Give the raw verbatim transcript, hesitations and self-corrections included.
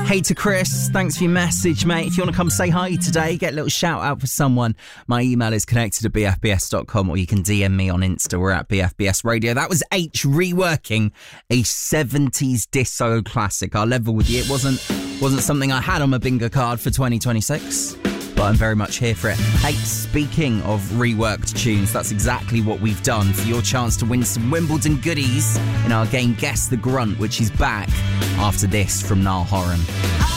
Hey to Chris, thanks for your message, mate. If you want to come say hi today, get a little shout out for someone, my email is connected at b f b s dot com, or you can D M me on Insta. We're at B F B S Radio. That was H reworking a seventies disco classic. I'll level with you. It wasn't wasn't something I had on my bingo card for twenty twenty-six, but I'm very much here for it. Hey, speaking of reworked tunes, that's exactly what we've done for your chance to win some Wimbledon goodies in our game Guess the Grunt, which is back after this from Niall Horan.